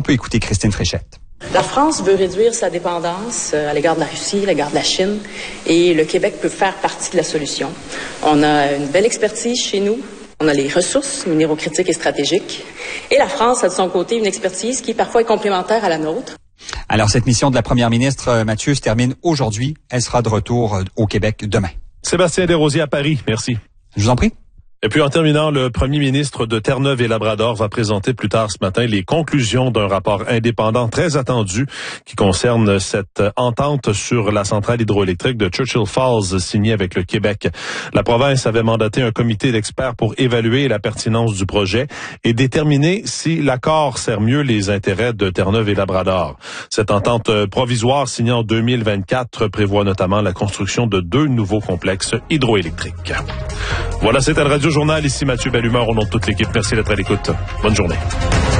peut écouter Christine Fréchette. La France veut réduire sa dépendance à l'égard de la Russie, à l'égard de la Chine, et le Québec peut faire partie de la solution. On a une belle expertise chez nous. On a les ressources minéraux-critiques et stratégiques. Et la France a de son côté une expertise qui parfois est complémentaire à la nôtre. Alors, cette mission de la première ministre, Mathieu, se termine aujourd'hui. Elle sera de retour au Québec demain. Sébastien Desrosiers à Paris, merci. Je vous en prie. Et puis en terminant, le premier ministre de Terre-Neuve et Labrador va présenter plus tard ce matin les conclusions d'un rapport indépendant très attendu qui concerne cette entente sur la centrale hydroélectrique de Churchill Falls signée avec le Québec. La province avait mandaté un comité d'experts pour évaluer la pertinence du projet et déterminer si l'accord sert mieux les intérêts de Terre-Neuve et Labrador. Cette entente provisoire signée en 2024 prévoit notamment la construction de 2 nouveaux complexes hydroélectriques. Voilà, c'était le Radio-Journal. Ici Mathieu Bellumeur, au nom de toute l'équipe. Merci d'être à l'écoute. Bonne journée.